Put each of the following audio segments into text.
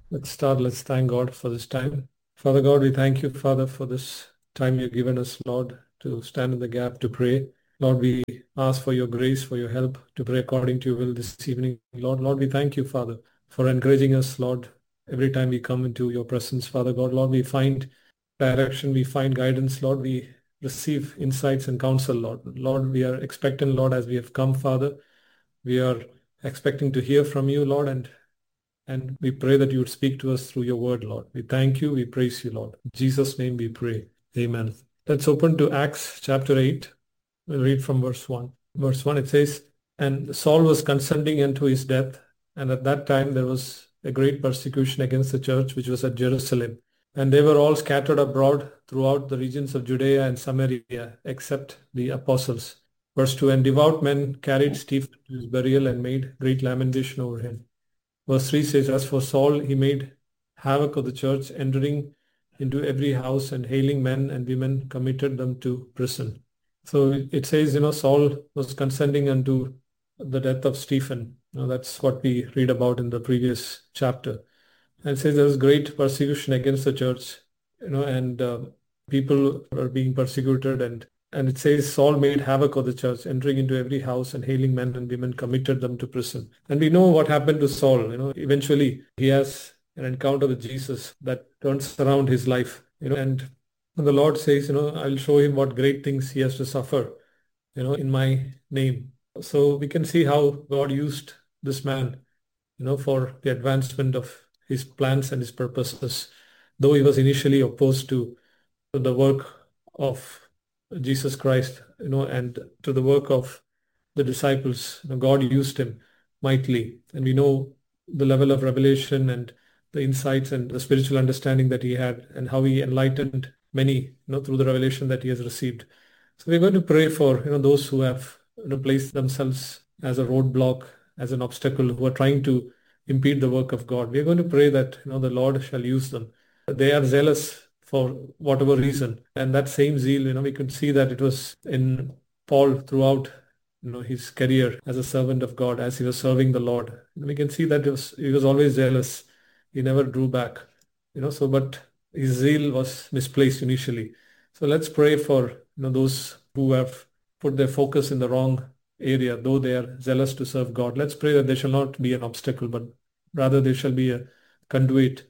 Let's start. Let's thank God for this time. Father God, we thank you, Father, for this time you've given us, Lord, to stand in the gap to pray. Lord, we ask for your grace, for your help to pray according to your will this evening. Lord, we thank you, Father, for encouraging us, Lord, every time we come into your presence, Father God. Lord, we find direction, we find guidance, Lord. We receive insights and counsel, Lord. Lord, we are expectant, Lord, as we have come, Father. We are expecting to hear from you, Lord, and we pray that you would speak to us through your word, Lord. We thank you. We praise you, Lord. In Jesus' name we pray. Amen. Let's open to Acts chapter 8. We'll read from verse 1. Verse 1, it says, "And Saul was consenting unto his death, and at that time there was a great persecution against the church which was at Jerusalem. And they were all scattered abroad throughout the regions of Judea and Samaria, except the apostles." Verse 2, "And devout men carried Stephen to his burial and made great lamentation over him." Verse 3 says, "As for Saul, he made havoc of the church, entering into every house and hailing men and women, committed them to prison." So it says, Saul was consenting unto the death of Stephen. That's what we read about in the previous chapter. And it says there was great persecution against the church, and people are being persecuted. And it says Saul made havoc of the church, entering into every house and hailing men and women, committed them to prison. And we know what happened to Saul. Eventually he has an encounter with Jesus that turns around his life. And the Lord says, I'll show him what great things he has to suffer, in my name. So we can see how God used this man, for the advancement of his plans and his purposes, though he was initially opposed to the work of Jesus Christ, and to the work of the disciples. God used him mightily, and we know the level of revelation and the insights and the spiritual understanding that he had, and how he enlightened many, through the revelation that he has received. So we're going to pray for, those who have, placed themselves as a roadblock, as an obstacle, who are trying to impede the work of God. We're going to pray that, the Lord shall use them. They are zealous for whatever reason, and that same zeal, we could see that it was in Paul throughout, his career as a servant of God, as he was serving the Lord. We can see that he was always zealous. He never drew back, but his zeal was misplaced initially. So let's pray for, those who have put their focus in the wrong area, though they are zealous to serve God. Let's pray that they shall not be an obstacle, but rather they shall be a conduit,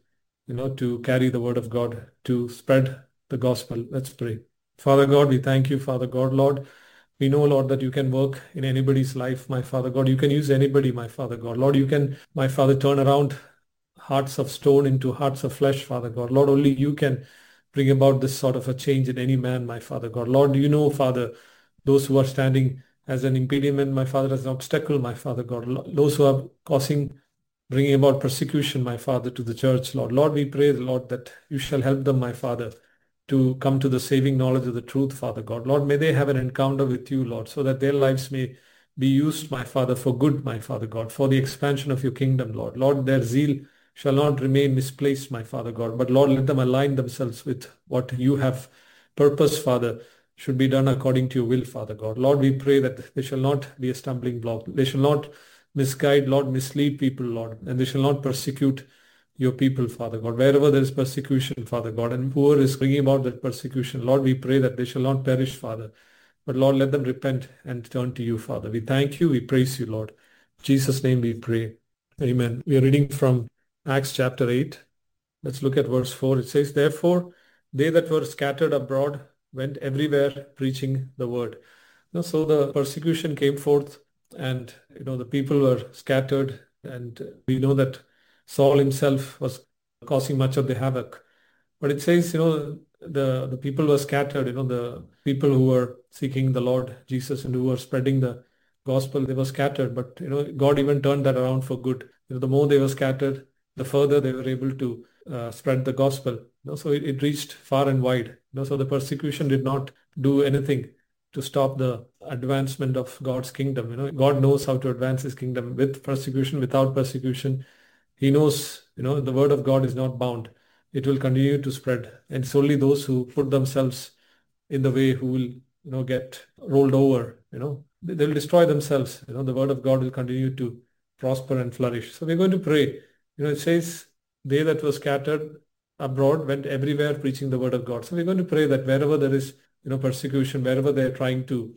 to carry the word of God, to spread the gospel. Let's pray. Father God, we thank you, Father God. Lord, we know, Lord, that you can work in anybody's life, my Father God. You can use anybody, my Father God. Lord, you can, my Father, turn around hearts of stone into hearts of flesh, Father God. Lord, only you can bring about this sort of a change in any man, my Father God. Lord, you know, Father, those who are standing as an impediment, my Father, as an obstacle, my Father God. Those who are bringing about persecution, my Father, to the church, Lord. Lord, we pray, Lord, that you shall help them, my Father, to come to the saving knowledge of the truth, Father God. Lord, may they have an encounter with you, Lord, so that their lives may be used, my Father, for good, my Father God, for the expansion of your kingdom, Lord. Lord, their zeal shall not remain misplaced, my Father God, but Lord, let them align themselves with what you have purpose, Father, should be done according to your will, Father God. Lord, we pray that they shall not be a stumbling block. They shall not misguide, Lord, mislead people, Lord, and they shall not persecute your people, Father God. Wherever there is persecution, Father God, and whoever is bringing about that persecution, Lord, we pray that they shall not perish, Father. But Lord, let them repent and turn to you, Father. We thank you. We praise you, Lord. In Jesus' name we pray. Amen. We are reading from Acts chapter 8. Let's look at verse 4. It says, "Therefore, they that were scattered abroad went everywhere preaching the word." So the persecution came forth, and the people were scattered, and we know that Saul himself was causing much of the havoc. But it says, the people were scattered, the people who were seeking the Lord Jesus and who were spreading the gospel, they were scattered. But, God even turned that around for good. The more they were scattered, the further they were able to spread the gospel. So it reached far and wide. So the persecution did not do anything to stop the advancement of God's kingdom. God knows how to advance his kingdom with persecution, without persecution. He knows, the word of God is not bound. It will continue to spread. And it's only those who put themselves in the way who will, get rolled over, they'll destroy themselves. The word of God will continue to prosper and flourish. So we're going to pray. It says they that were scattered abroad went everywhere preaching the word of God. So we're going to pray that wherever there is, persecution, wherever they're trying to,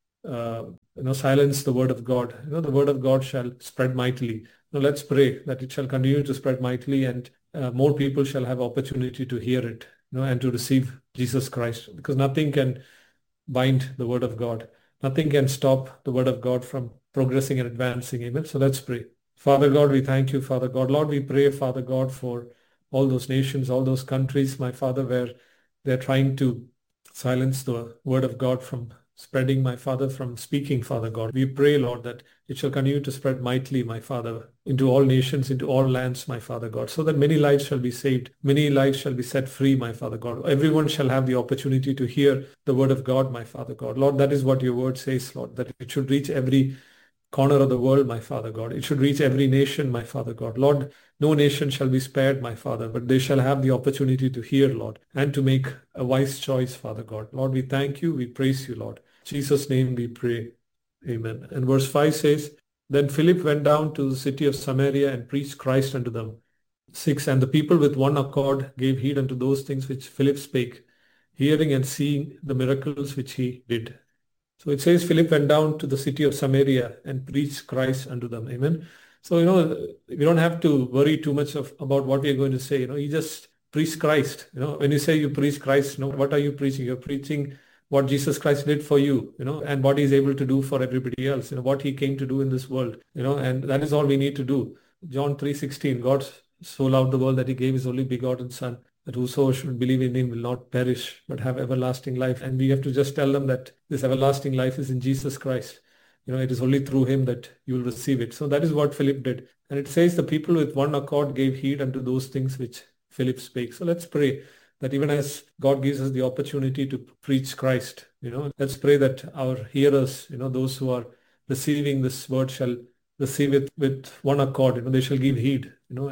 uh, silence the word of God, the word of God shall spread mightily. Now let's pray that it shall continue to spread mightily, and more people shall have opportunity to hear it, and to receive Jesus Christ, because nothing can bind the word of God. Nothing can stop the word of God from progressing and advancing. Amen. So let's pray. Father God, we thank you, Father God. Lord, we pray, Father God, for all those nations, all those countries, my Father, where they're trying to silence the word of God from spreading, my Father, from speaking, Father God. We pray, Lord, that it shall continue to spread mightily, my Father, into all nations, into all lands, my Father God, so that many lives shall be saved, many lives shall be set free, my Father God. Everyone shall have the opportunity to hear the word of God, my Father God. Lord, that is what your word says, Lord, that it should reach every corner of the world, my Father God. It should reach every nation, my Father God. Lord, no nation shall be spared, my Father, but they shall have the opportunity to hear, Lord, and to make a wise choice, Father God. Lord, we thank you, we praise you, Lord. In Jesus' name we pray. Amen. And verse 5 says, Then Philip went down to the city of Samaria and preached Christ unto them. 6, And the people with one accord gave heed unto those things which Philip spake, hearing and seeing the miracles which he did. So it says Philip went down to the city of Samaria and preached Christ unto them. Amen. So, we don't have to worry too much about what we are going to say. You just preach Christ. When you say you preach Christ, what are you preaching? You're preaching what Jesus Christ did for you, and what he's able to do for everybody else, what he came to do in this world, and that is all we need to do. John 3:16, God so loved the world that he gave his only begotten son, that whoso should believe in him will not perish, but have everlasting life. And we have to just tell them that this everlasting life is in Jesus Christ. It is only through him that you will receive it. So that is what Philip did. And it says the people with one accord gave heed unto those things which Philip spake. So let's pray that even as God gives us the opportunity to preach Christ, let's pray that our hearers, those who are receiving this word shall receive it with one accord. They shall give heed,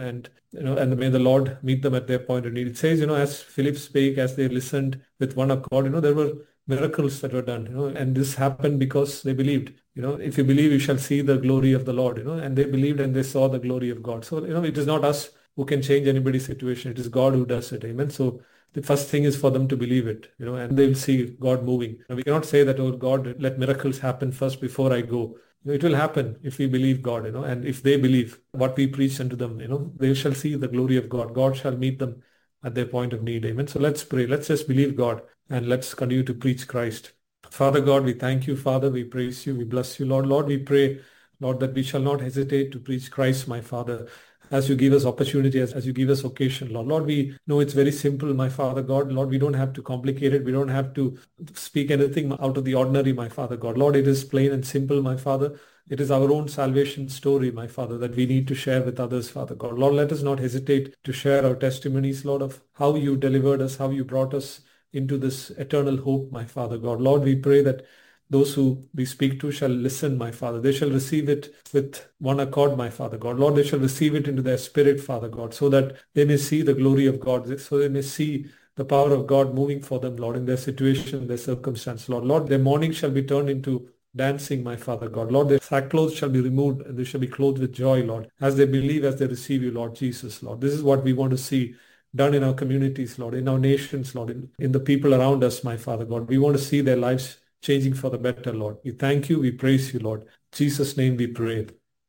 and may the Lord meet them at their point of need. It says, as Philip spake, as they listened with one accord, there were miracles that were done, and this happened because they believed. If you believe, you shall see the glory of the Lord, and they believed and they saw the glory of God. So, it is not us who can change anybody's situation. It is God who does it. Amen. So the first thing is for them to believe it, and they'll see God moving. We cannot say that, oh God, let miracles happen first before I go. It will happen if we believe God, and if they believe what we preach unto them, they shall see the glory of God. God shall meet them at their point of need. Amen. So let's pray. Let's just believe God and let's continue to preach Christ. Father God, we thank you, Father. We praise you. We bless you, Lord. Lord, we pray, Lord, that we shall not hesitate to preach Christ, my Father, as you give us opportunity, as you give us occasion, Lord. Lord, we know it's very simple, my Father God. Lord, we don't have to complicate it. We don't have to speak anything out of the ordinary, my Father God. Lord, it is plain and simple, my Father. It is our own salvation story, my Father, that we need to share with others, Father God. Lord, let us not hesitate to share our testimonies, Lord, of how you delivered us, how you brought us into this eternal hope, my Father God. Lord, we pray that those who we speak to shall listen, my Father. They shall receive it with one accord, my Father God. Lord, they shall receive it into their spirit, Father God, so that they may see the glory of God, so they may see the power of God moving for them, Lord, in their situation, their circumstance, Lord. Lord, their mourning shall be turned into dancing, my Father God. Lord, their sackcloth shall be removed and they shall be clothed with joy, Lord, as they believe, as they receive you, Lord Jesus, Lord. This is what we want to see done in our communities, Lord, in our nations, Lord, in the people around us, my Father God. We want to see their lives changing for the better, Lord. We thank you. We praise you, Lord. In Jesus' name we pray.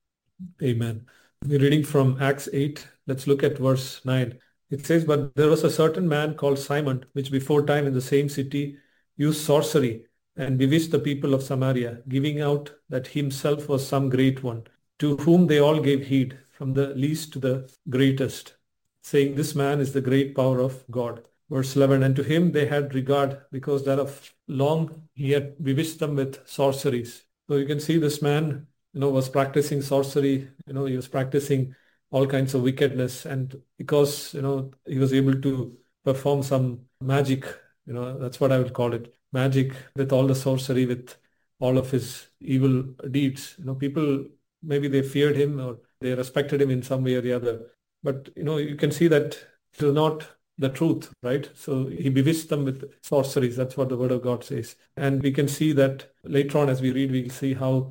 Amen. We're reading from Acts 8. Let's look at verse 9. It says, But there was a certain man called Simon, which before time in the same city used sorcery and bewitched the people of Samaria, giving out that himself was some great one, to whom they all gave heed, from the least to the greatest, saying, This man is the great power of God. Verse 11, And to him they had regard, because thereof long he had bewitched them with sorceries. So you can see this man, was practicing sorcery. He was practicing all kinds of wickedness. And because, he was able to perform some magic, that's what I would call it, magic, with all the sorcery, with all of his evil deeds. People, maybe they feared him or they respected him in some way or the other. But, you can see that it was not the truth, right? So he bewitched them with sorceries. That's what the word of God says. And we can see that later on as we read, we'll see how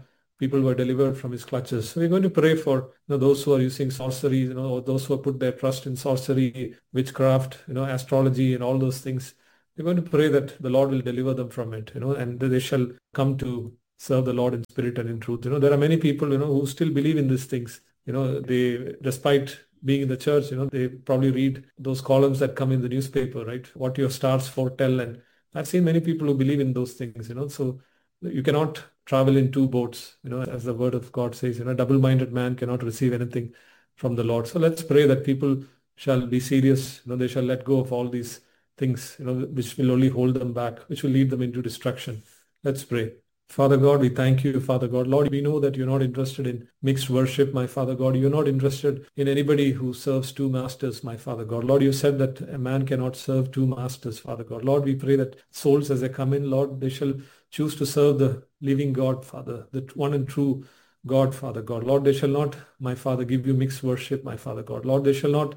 people were delivered from his clutches. So we're going to pray for those who are using sorcery, or those who have put their trust in sorcery, witchcraft, astrology and all those things. We're going to pray that the Lord will deliver them from it, and that they shall come to serve the Lord in spirit and in truth. There are many people, who still believe in these things. They, despite being in the church, they probably read those columns that come in the newspaper, right? What your stars foretell. And I've seen many people who believe in those things, so you cannot travel in two boats, as the word of God says, a double-minded man cannot receive anything from the Lord. So let's pray that people shall be serious, they shall let go of all these things, which will only hold them back, which will lead them into destruction. Let's pray. Father God, we thank you, Father God. Lord, we know that you're not interested in mixed worship, my Father God. You're not interested in anybody who serves two masters, my Father God. Lord, you said that a man cannot serve two masters, Father God. Lord, we pray that souls as they come in, Lord, they shall choose to serve the living God, Father, the one and true God, Father God. Lord, they shall not, my Father, give you mixed worship, my Father God. Lord, they shall not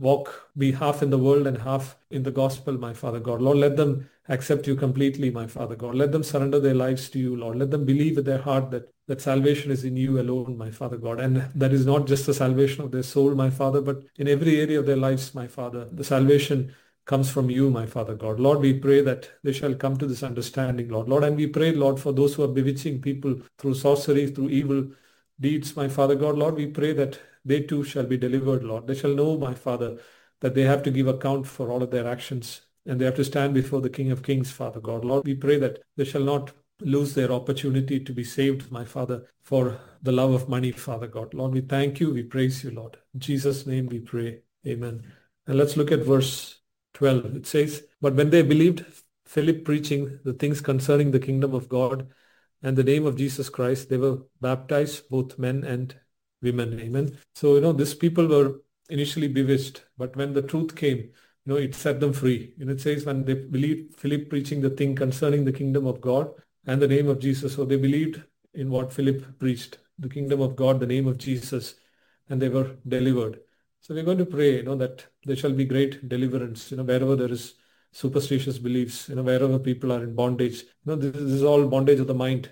be half in the world and half in the gospel, my Father God. Lord, let them accept you completely, my Father God. Let them surrender their lives to you, Lord. Let them believe with their heart that salvation is in you alone, my Father God. And that is not just the salvation of their soul, my Father, but in every area of their lives, my Father. The salvation comes from you, my Father God. Lord, we pray that they shall come to this understanding, Lord. Lord, and we pray, Lord, for those who are bewitching people through sorcery, through evil deeds, my Father God. Lord, we pray that they too shall be delivered, Lord. They shall know, my Father, that they have to give account for all of their actions and they have to stand before the King of Kings, Father God. Lord, we pray that they shall not lose their opportunity to be saved, my Father, for the love of money, Father God. Lord, we thank you. We praise you, Lord. In Jesus' name we pray. Amen. And let's look at verse 12. It says, "But when they believed Philip preaching the things concerning the kingdom of God and the name of Jesus Christ, they were baptized, both men and women." Amen. So, these people were initially bewitched, but when the truth came, it set them free. It says when they believed Philip preaching the thing concerning the kingdom of God and the name of Jesus. So they believed in what Philip preached, the kingdom of God, the name of Jesus, and they were delivered. So we're going to pray, that there shall be great deliverance, wherever there is superstitious beliefs, wherever people are in bondage. This is all bondage of the mind,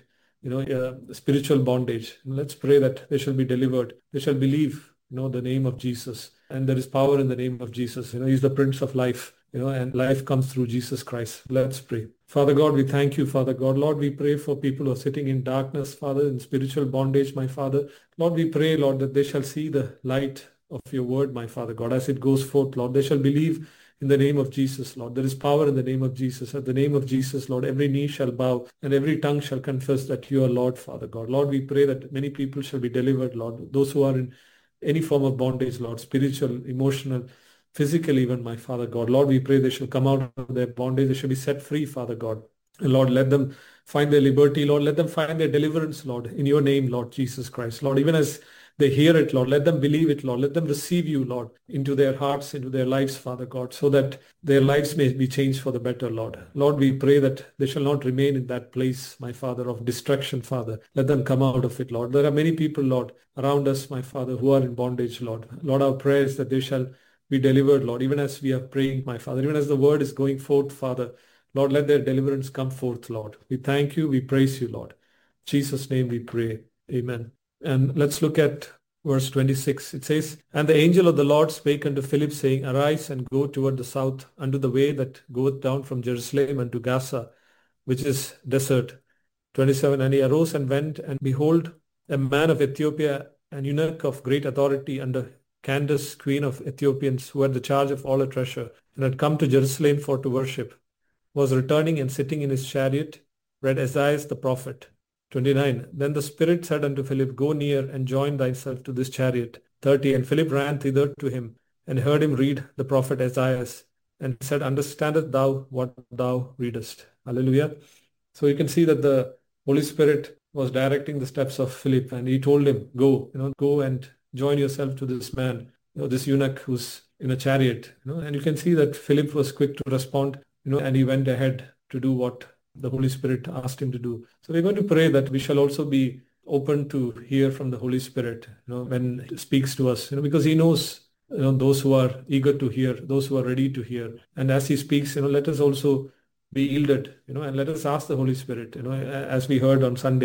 spiritual bondage. Let's pray that they shall be delivered. They shall believe, the name of Jesus. And there is power in the name of Jesus. He's the Prince of life, and life comes through Jesus Christ. Let's pray. Father God, we thank you, Father God. Lord, we pray for people who are sitting in darkness, Father, in spiritual bondage, my Father. Lord, we pray, Lord, that they shall see the light of your word, my Father God, as it goes forth, Lord. They shall believe in the name of Jesus, Lord. There is power in the name of Jesus. At the name of Jesus, Lord, every knee shall bow and every tongue shall confess that you are Lord, Father God. Lord, we pray that many people shall be delivered, Lord. Those who are in any form of bondage, Lord, spiritual, emotional, physical even, my Father God. Lord, we pray they shall come out of their bondage. They shall be set free, Father God. And Lord, let them find their liberty, Lord. Let them find their deliverance, Lord, in your name, Lord Jesus Christ. Lord, even as they hear it, Lord, let them believe it, Lord. Let them receive you, Lord, into their hearts, into their lives, Father God, so that their lives may be changed for the better, Lord. Lord, we pray that they shall not remain in that place, my Father, of destruction, Father. Let them come out of it, Lord. There are many people, Lord, around us, my Father, who are in bondage, Lord. Lord, our prayer is that they shall be delivered, Lord, even as we are praying, my Father, even as the word is going forth, Father. Lord, let their deliverance come forth, Lord. We thank you. We praise you, Lord. In Jesus' name we pray. Amen. And let's look at verse 26. It says, "And the angel of the Lord spake unto Philip, saying, Arise and go toward the south unto the way that goeth down from Jerusalem unto Gaza, which is desert." 27. "And he arose and went, and behold, a man of Ethiopia, an eunuch of great authority under Candace, queen of Ethiopians, who had the charge of all her treasure, and had come to Jerusalem for to worship, was returning and sitting in his chariot, read Isaiah the prophet." 29. "Then the Spirit said unto Philip, Go near and join thyself to this chariot. 30. "And Philip ran thither to him, and heard him read the prophet Isaiah, and said, Understandest thou what thou readest?" Hallelujah. So you can see that the Holy Spirit was directing the steps of Philip, and he told him, Go, go and join yourself to this man, this eunuch who's in a chariot. And you can see that Philip was quick to respond, and he went ahead to do what the Holy Spirit asked him to do. So we're going to pray that we shall also be open to hear from the Holy Spirit, when he speaks to us, because he knows, those who are eager to hear, those who are ready to hear. And as he speaks, let us also be yielded, and let us ask the Holy Spirit, as we heard on Sunday,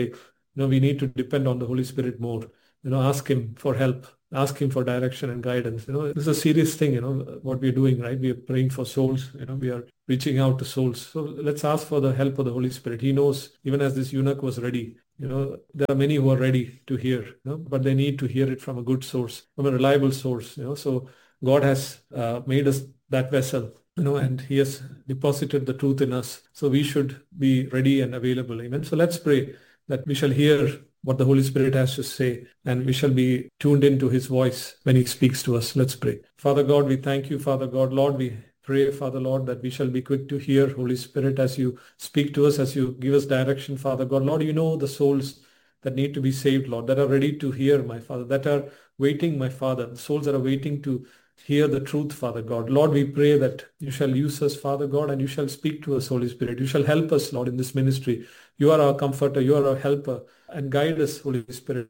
we need to depend on the Holy Spirit more. Ask Him for help, ask Him for direction and guidance. It's a serious thing, what we're doing, right? We are praying for souls, we are reaching out to souls. So let's ask for the help of the Holy Spirit. He knows, even as this eunuch was ready, there are many who are ready to hear, but they need to hear it from a good source, from a reliable source. So God has made us that vessel, and He has deposited the truth in us. So we should be ready and available. Amen. So let's pray that we shall hear what the Holy Spirit has to say, and we shall be tuned into His voice when He speaks to us. Let's pray. Father God, we thank you, Father God. Lord, we pray, Father Lord, that we shall be quick to hear, Holy Spirit, as you speak to us, as you give us direction, Father God. Lord, you know the souls that need to be saved, Lord, that are ready to hear, my Father, that are waiting, my Father, the souls that are waiting to hear the truth, Father God. Lord, we pray that you shall use us, Father God, and you shall speak to us, Holy Spirit. You shall help us, Lord, in this ministry. You are our comforter, you are our helper, and guide us, Holy Spirit,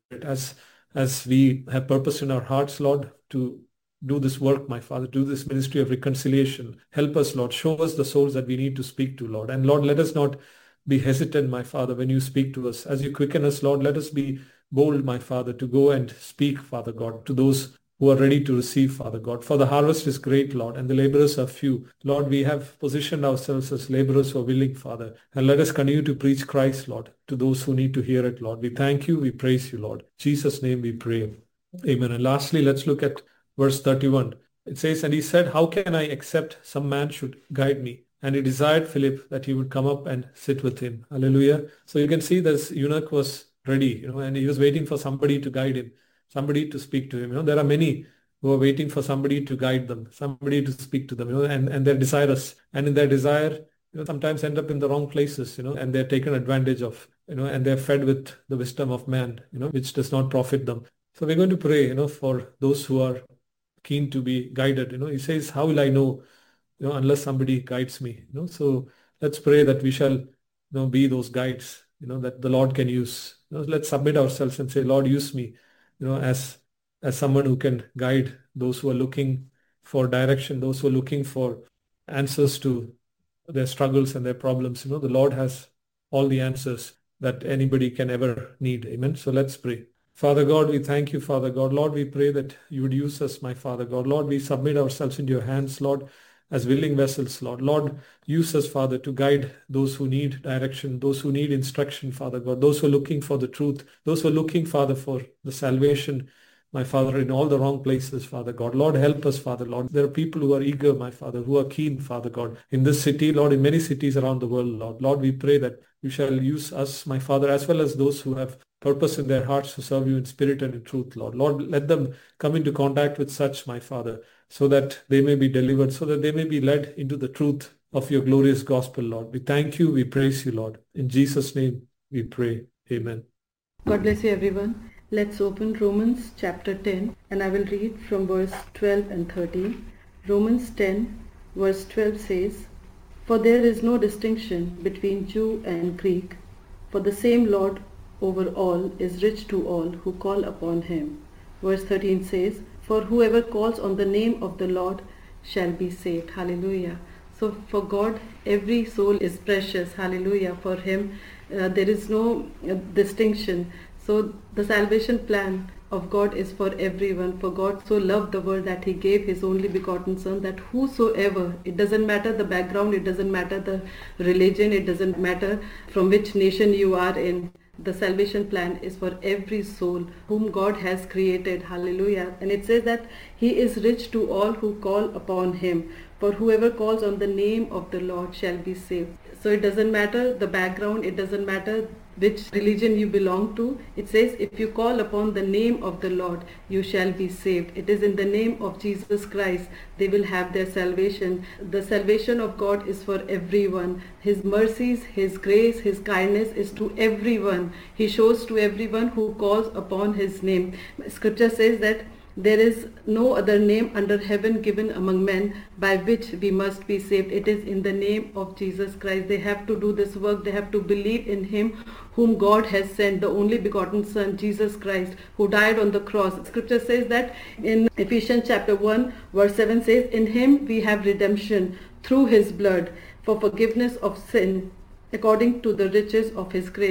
as we have purpose in our hearts, Lord, to do this work, my Father, do this ministry of reconciliation. Help us, Lord. Show us the souls that we need to speak to, Lord. And Lord, let us not be hesitant, my Father, when you speak to us. As you quicken us, Lord, let us be bold, my Father, to go and speak, Father God, to those who are ready to receive, Father God. For the harvest is great, Lord, and the laborers are few. Lord, we have positioned ourselves as laborers who are willing, Father. And let us continue to preach Christ, Lord, to those who need to hear it, Lord. We thank you, we praise you, Lord. In Jesus' name we pray. Amen. And lastly, let's look at verse 31. It says, and he said, how can I accept some man should guide me? And he desired Philip that he would come up and sit with him. Hallelujah. So you can see this eunuch was ready, and he was waiting for somebody to guide him, somebody to speak to him. There are many who are waiting for somebody to guide them, somebody to speak to them, and they're desirous. And in their desire, sometimes end up in the wrong places, and they're taken advantage of, and they're fed with the wisdom of man, which does not profit them. So we're going to pray, for those who are keen to be guided. He says, how will I know, unless somebody guides me? So let's pray that we shall, be those guides, that the Lord can use. Let's submit ourselves and say, Lord, use me, as someone who can guide those who are looking for direction, those who are looking for answers to their struggles and their problems. The Lord has all the answers that anybody can ever need. Amen. So let's pray. Father God, we thank you, Father God. Lord, we pray that you would use us, my Father God. Lord, we submit ourselves into your hands, Lord, as willing vessels, Lord. Lord, use us, Father, to guide those who need direction, those who need instruction, Father God, those who are looking for the truth, those who are looking, Father, for the salvation, my Father, in all the wrong places, Father God. Lord, help us, Father, Lord. There are people who are eager, my Father, who are keen, Father God, in this city, Lord, in many cities around the world, Lord. Lord, we pray that you shall use us, my Father, as well as those who have purpose in their hearts to serve you in spirit and in truth, Lord. Lord, let them come into contact with such, my Father, so that they may be delivered, so that they may be led into the truth of your glorious gospel, Lord. We thank you, we praise you, Lord. In Jesus' name we pray. Amen. God bless you, everyone. Let's open Romans chapter 10, and I will read from verse 12 and 13. Romans 10 verse 12 says, for there is no distinction between Jew and Greek, for the same Lord over all is rich to all who call upon him. Verse 13 says, for whoever calls on the name of the Lord shall be saved. Hallelujah. So for God, every soul is precious. Hallelujah. For him, there is no distinction. So the salvation plan of God is for everyone. For God so loved the world that he gave his only begotten Son, that whosoever, it doesn't matter the background, it doesn't matter the religion, it doesn't matter from which nation you are in, the salvation plan is for every soul whom God has created. Hallelujah. And it says that he is rich to all who call upon him. For whoever calls on the name of the Lord shall be saved. So it doesn't matter the background, it doesn't matter which religion you belong to. It says, if you call upon the name of the Lord, you shall be saved. It is in the name of Jesus Christ they will have their salvation. The salvation of God is for everyone. His mercies, his grace, his kindness is to everyone. He shows to everyone who calls upon his name. Scripture says that there is no other name under heaven given among men by which we must be saved. It is in the name of Jesus Christ. They have to do this work. They have to believe in him whom God has sent, the only begotten Son, Jesus Christ, who died on the cross. Scripture says that in Ephesians chapter 1 verse 7 says, in him we have redemption through his blood for forgiveness of sin, according to the riches of his grace.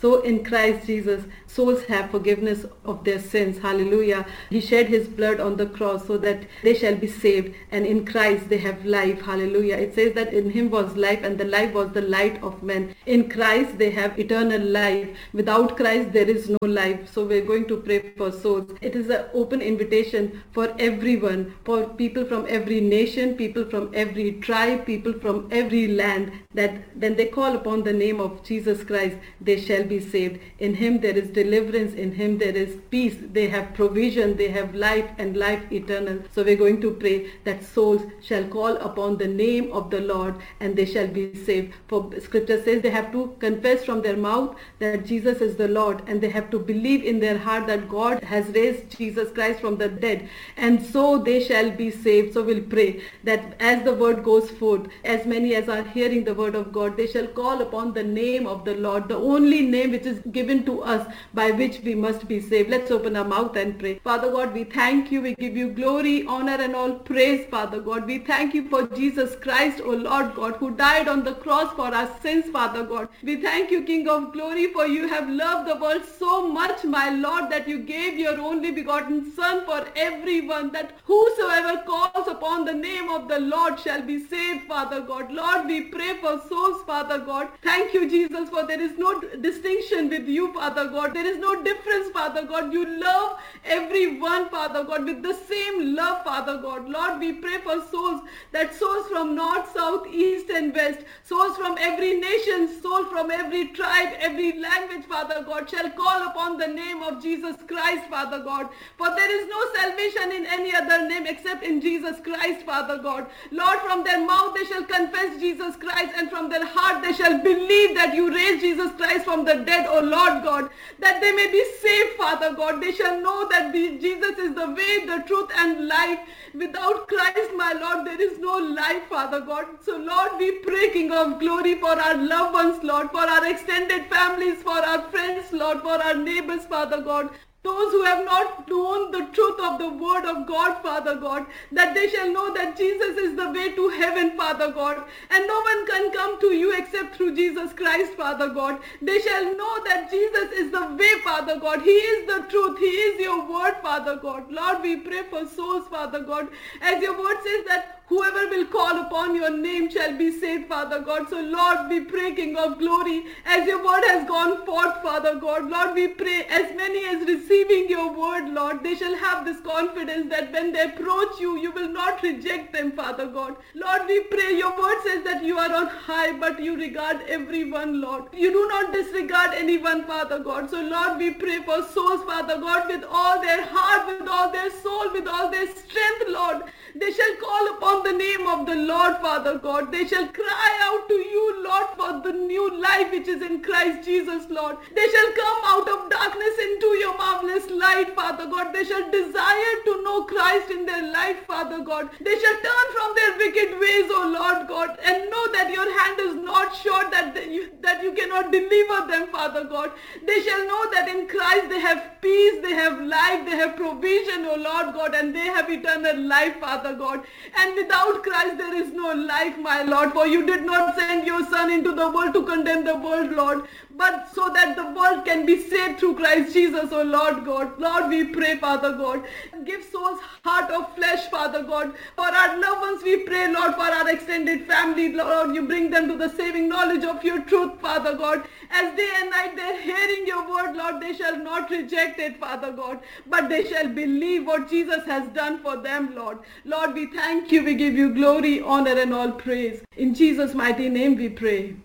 So in Christ Jesus, souls have forgiveness of their sins. Hallelujah. He shed his blood on the cross so that they shall be saved. And in Christ they have life. Hallelujah. It says that in him was life, and the life was the light of men. In Christ they have eternal life. Without Christ there is no life. So we're going to pray for souls. It is an open invitation for everyone, for people from every nation, people from every tribe, people from every land, that when they call upon the name of Jesus Christ, they shall be saved. In him there is deliverance, in him there is peace, they have provision, they have life and life eternal. So we're going to pray that souls shall call upon the name of the Lord and they shall be saved. For scripture says they have to confess from their mouth that Jesus is the Lord, and they have to believe in their heart that God has raised Jesus Christ from the dead, and so they shall be saved. So we'll pray that as the word goes forth, as many as are hearing the word of God, they shall call upon the name of the Lord, the only name which is given to us by which we must be saved. Let's open our mouth and pray. Father God, we thank you. We give you glory, honor and all praise, Father God. We thank you for Jesus Christ, O Lord God, who died on the cross for our sins, Father God. We thank you, King of glory, for you have loved the world so much, my Lord, that you gave your only begotten Son for everyone, that whosoever calls upon the name of the Lord shall be saved, Father God. Lord, we pray for souls, Father God. Thank you, Jesus, for there is no distinction with you, Father God. There is no difference, Father God. You love everyone, Father God, with the same love, Father God. Lord, we pray for souls, that souls from north, south, east and west, souls from every nation, souls from every tribe, every language, Father God, shall call upon the name of Jesus Christ, Father God. For there is no salvation in any other name except in Jesus Christ, Father God. Lord, from their mouth they shall confess Jesus Christ, and from their heart they shall believe that you raised Jesus Christ from the dead, O Lord God, that they may be saved, Father God. They shall know that Jesus is the way, the truth and life. Without Christ, my Lord, there is no life, Father God. So Lord, we pray, King of glory, for our loved ones, Lord, for our extended families, for our friends, Lord, for our neighbors, Father God. Those who have not known the truth of the word of God, Father God, that they shall know that Jesus is the way to heaven, Father God, and no one can come to you except through Jesus Christ, Father God. They shall know that Jesus is the way, Father God. He is the truth. He is your word, Father God. Lord, we pray for souls, Father God, as your word says that whoever will call upon your name shall be saved, Father God. So Lord, we pray, King of glory, as your word has gone forth, Father God. Lord, we pray as many as receiving your word, Lord, they shall have this confidence that when they approach you, you will not reject them, Father God. Lord, we pray, your word says that you are on high, but you regard everyone, Lord. You do not disregard anyone, Father God. So Lord, we pray for souls, Father God, with all their heart, with all their soul, with all their strength, Lord. They shall call upon the name of the Lord, Father God. They shall cry out to you, Lord, for the new life which is in Christ Jesus, Lord. They shall come out of darkness into your marvelous light, Father God. They shall desire to know Christ in their life, Father God. They shall turn from their wicked ways, O Lord God, and know that your hand is not short, that you cannot deliver them, Father God. They shall know that in Christ they have peace, they have life, they have provision, O Lord God, and they have eternal life, Father God. And without Christ there is no life, my Lord, for you did not send your Son into the world to condemn the world, Lord, but so that the world can be saved through Christ Jesus, O Lord God. Lord, we pray, Father God, give souls heart of flesh, Father God. For our loved ones, we pray, Lord, for our extended family, Lord, you bring them to the saving knowledge of your truth, Father God. As day and night they're hearing your word, Lord, they shall not reject it, Father God, but they shall believe what Jesus has done for them, Lord. Lord, we thank you, we give you glory, honor and all praise. In Jesus' mighty name we pray.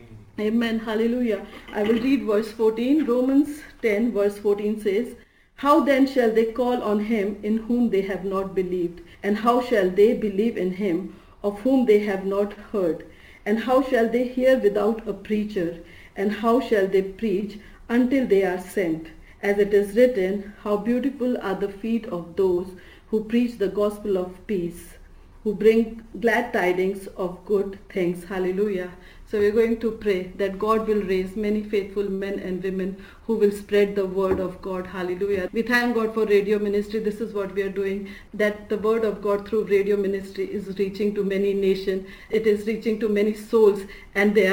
Amen. Hallelujah. I will read verse 14. Romans 10 verse 14 says, "How then shall they call on him in whom they have not believed? And how shall they believe in him of whom they have not heard? And how shall they hear without a preacher? And how shall they preach until they are sent? As it is written, how beautiful are the feet of those who preach the gospel of peace, who bring glad tidings of good things." Hallelujah. So we're going to pray that God will raise many faithful men and women who will spread the word of God. Hallelujah. We thank God for radio ministry. This is what we are doing, that the word of God through radio ministry is reaching to many nations. It is reaching to many souls, and they are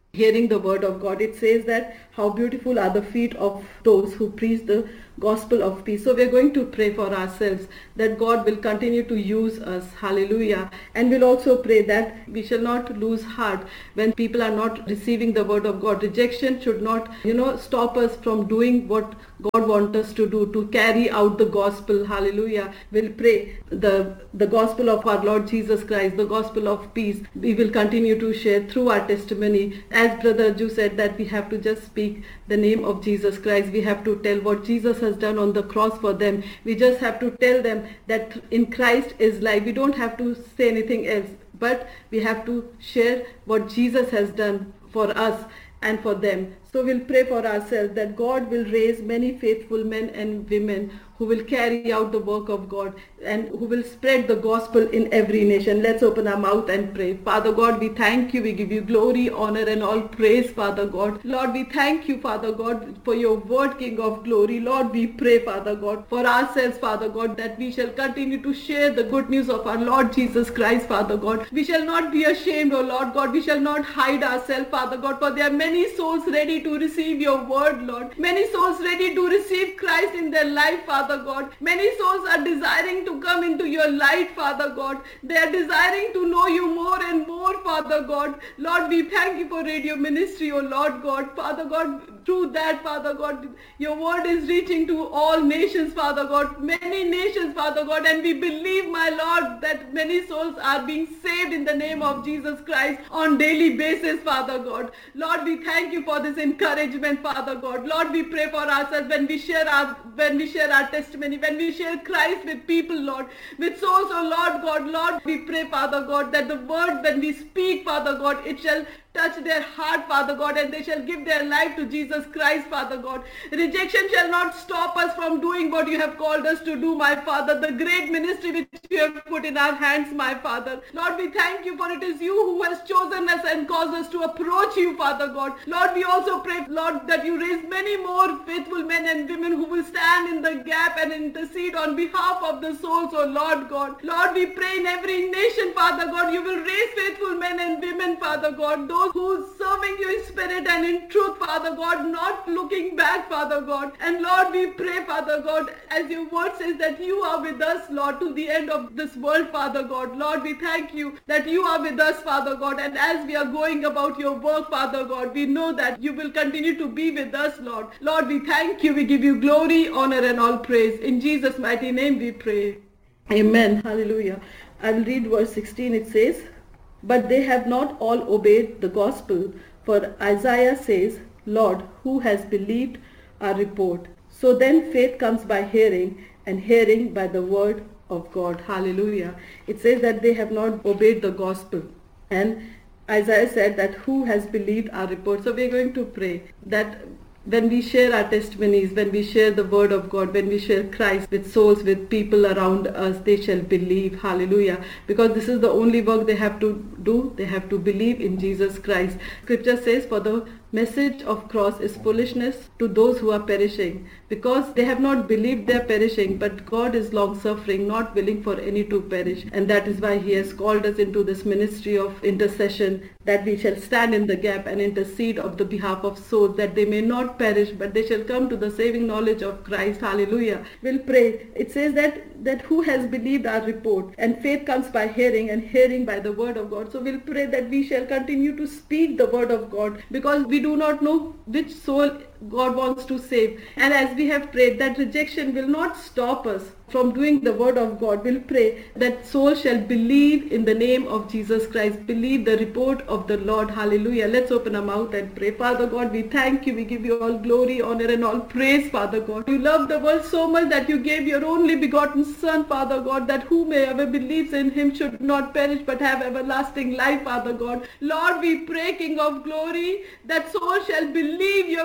hearing the word of God. It says that how beautiful are the feet of those who preach the gospel of peace. So we're going to pray for ourselves that God will continue to use us. Hallelujah. And we'll also pray that we shall not lose heart when people are not receiving the word of God. Rejection should not, stop us from doing what God wants us to do, to carry out the gospel. Hallelujah. We'll pray the gospel of our Lord Jesus Christ, the gospel of peace. We will continue to share through our testimony. As Brother Ju said, that we have to just speak the name of Jesus Christ. We have to tell what Jesus has done on the cross for them. We just have to tell them that in Christ is life. We don't have to say anything else, but we have to share what Jesus has done for us and for them. So we'll pray for ourselves that God will raise many faithful men and women who will carry out the work of God and who will spread the gospel in every nation. Let's open our mouth and pray. Father God, we thank you. We give you glory, honor and all praise, Father God. Lord, we thank you, Father God, for your word, King of glory. Lord, we pray, Father God, for ourselves, Father God, that we shall continue to share the good news of our Lord Jesus Christ, Father God. We shall not be ashamed, O Lord God. We shall not hide ourselves, Father God, for there are many souls ready to receive your word, Lord. Many souls ready to receive Christ in their life, Father God. Many souls are desiring to come into your light, Father God. They are desiring to know you more and more, Father God. Lord, we thank you for radio ministry, O Lord God. Father God, through that, Father God, your word is reaching to all nations, Father God. Many nations, Father God. And we believe, my Lord, that many souls are being saved in the name of Jesus Christ on daily basis, Father God. Lord, we thank you for this encouragement, Father God. Lord, we pray for ourselves when we share our testimony, when we share Christ with people, Lord, with souls, oh Lord God. Lord, we pray, Father God, that the word when we speak, Father God, it shall touch their heart, Father God, and they shall give their life to Jesus Christ, Father God. Rejection shall not stop us from doing what you have called us to do, my Father, the great ministry which you have put in our hands, my Father. Lord, we thank you, for it is you who has chosen us and caused us to approach you, Father God. Lord, we also pray, Lord, that you raise many more faithful men and women who will stand in the gap and intercede on behalf of the souls, oh Lord God. Lord, we pray in every nation, Father God, you will raise faithful men and women, Father God, those who serving you in spirit and in truth, Father God, not looking back, Father God. And Lord, we pray, Father God, as your word says that you are with us, Lord, to the end of this world, Father God. Lord, we thank you that you are with us, Father God. And as we are going about your work, Father God, we know that you will continue to be with us, Lord. Lord, we thank you. We give you glory, honor and all praise. In Jesus' mighty name we pray. Amen. Hallelujah. I will read verse 16. It says, "But they have not all obeyed the gospel, for Isaiah says, Lord, who has believed our report? So then faith comes by hearing, and hearing by the word of God." Hallelujah. It says that they have not obeyed the gospel. And Isaiah said that who has believed our report? So we're going to pray that when we share our testimonies, when we share the word of God, when we share Christ with souls, with people around us, they shall believe. Hallelujah. Because this is the only work they have to do. They have to believe in Jesus Christ. Scripture says, for the message of cross is foolishness to those who are perishing, because they have not believed they are perishing, but God is long suffering, not willing for any to perish. And that is why he has called us into this ministry of intercession, that we shall stand in the gap and intercede of the behalf of souls, that they may not perish, but they shall come to the saving knowledge of Christ. Hallelujah. We'll pray. It says that who has believed our report, and faith comes by hearing, and hearing by the word of God. So we'll pray that we shall continue to speak the word of God, because we do not know which soul God wants to save. And as we have prayed, that rejection will not stop us from doing the word of God. We'll pray that souls shall believe in the name of Jesus Christ, believe the report of the Lord. Hallelujah. Let's open our mouth and pray. Father God, we thank you. We give you all glory, honor and all praise, Father God. You love the world so much that you gave your only begotten Son, Father God, that whomever believes in him should not perish but have everlasting life, Father God. Lord, we pray, King of glory, that souls shall believe your report,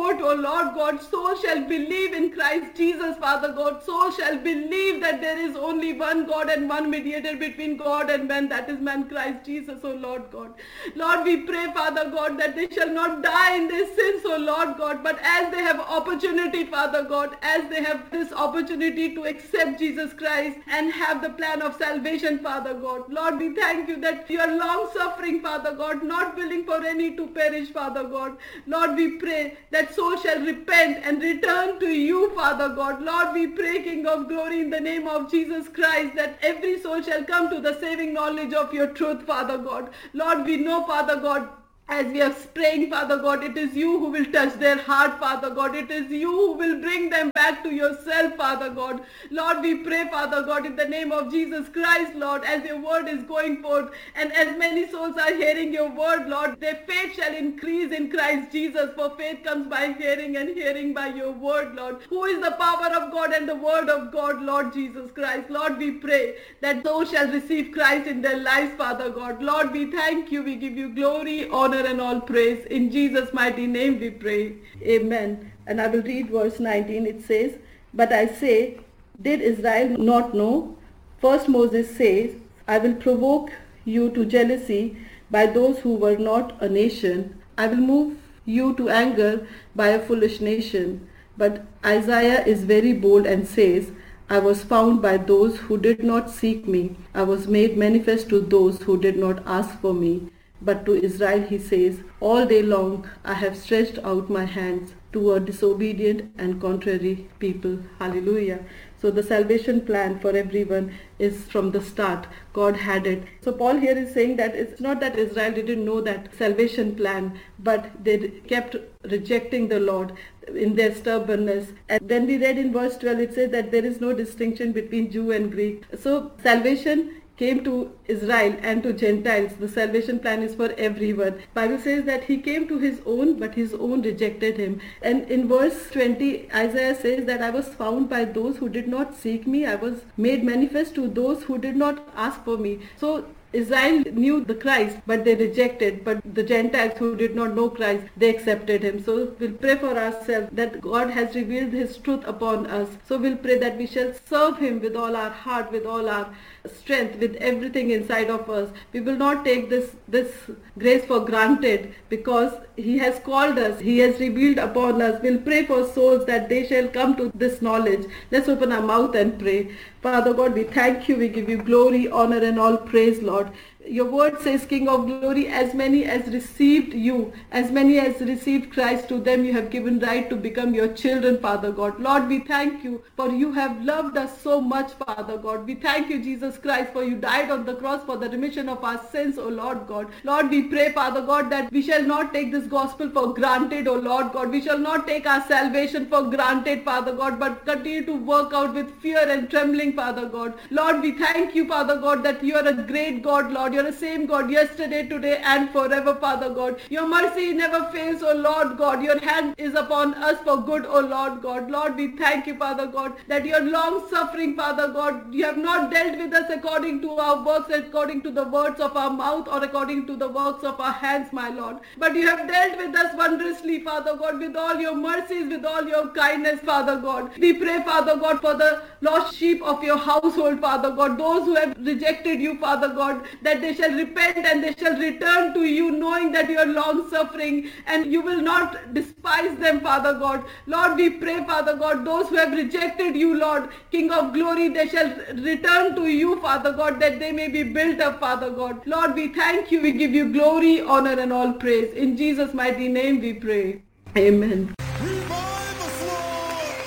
report, O Lord God, souls shall believe in Christ Jesus, Father God. Souls shall believe that there is only one God and one mediator between God and man, that is man Christ Jesus, O Lord God. Lord, we pray, Father God, that they shall not die in their sins, O Lord God, but as they have opportunity, Father God, as they have this opportunity to accept Jesus Christ and have the plan of salvation, Father God. Lord, we thank you that you are long suffering, Father God, not willing for any to perish, Father God. Lord, we pray that souls shall repent and return to you, Father God. Lord, we pray, King of glory, in the name of Jesus Christ, that every soul shall come to the saving knowledge of your truth, Father God. Lord, we know, Father God, as we are praying, Father God, it is you who will touch their heart, Father God. It is you who will bring them back to yourself, Father God. Lord, we pray, Father God, in the name of Jesus Christ, Lord, as your word is going forth and as many souls are hearing your word, Lord, their faith shall increase in Christ Jesus. For faith comes by hearing and hearing by your word, Lord, who is the power of God and the word of God, Lord Jesus Christ. Lord, we pray that those shall receive Christ in their lives, Father God. Lord, we thank you. We give you glory, honor, and all praise. In Jesus' mighty name we pray. Amen. And I will read verse 19. It says, "But I say, did Israel not know? First Moses says, I will provoke you to jealousy by those who were not a nation. I will move you to anger by a foolish nation." But Isaiah is very bold and says, "I was found by those who did not seek me. I was made manifest to those who did not ask for me." But to Israel he says, "All day long I have stretched out my hands to a disobedient and contrary people." Hallelujah. So the salvation plan for everyone is from the start. God had it. So Paul here is saying that it's not that Israel didn't know that salvation plan, but they kept rejecting the Lord in their stubbornness. And then we read in verse 12, it says that there is no distinction between Jew and Greek. So salvation came to Israel and to Gentiles. The salvation plan is for everyone. Bible says that he came to his own, but his own rejected him. And in verse 20, Isaiah says that I was found by those who did not seek me. I was made manifest to those who did not ask for me. So Israel knew the Christ, but they rejected. But the Gentiles who did not know Christ, they accepted him. So we'll pray for ourselves that God has revealed his truth upon us. So we'll pray that we shall serve him with all our heart, with all our strength, with everything inside of us. We will not take this grace for granted, because he has called us, he has revealed upon us. We'll pray for souls that they shall come to this knowledge. Let's open our mouth and pray. Father God, we thank you, we give you glory, honor, and all praise, Lord. Your word says, King of glory, as many as received you, as many as received Christ, to them you have given right to become your children, Father God. Lord, we thank you, for you have loved us so much, Father God. We thank you, Jesus Christ, for you died on the cross for the remission of our sins, O Lord God. Lord, we pray, Father God, that we shall not take this gospel for granted, O Lord God. We shall not take our salvation for granted, Father God, but continue to work out with fear and trembling, Father God. Lord, we thank you, Father God, that you are a great God, Lord. You're the same God yesterday, today, and forever, Father God. Your mercy never fails, O Lord God. Your hand is upon us for good, O Lord God. Lord, we thank you, Father God, that you are long suffering, Father God. You have not dealt with us according to our works, according to the words of our mouth, or according to the works of our hands, my Lord. But you have dealt with us wondrously, Father God, with all your mercies, with all your kindness, Father God. We pray, Father God, for the lost sheep of your household, Father God, those who have rejected you, Father God, that they shall repent and they shall return to you, knowing that you are long suffering and you will not despise them, Father God. Lord, we pray, Father God, those who have rejected you, Lord, King of glory, they shall return to you, Father God, that they may be built up, Father God. Lord, we thank you, we give you glory, honor, and all praise. In Jesus' mighty name we pray. Amen. Revive us, Lord!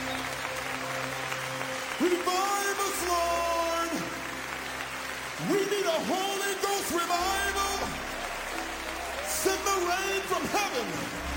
Revive us, Lord! We need a Holy Ghost revival. Send the rain from heaven.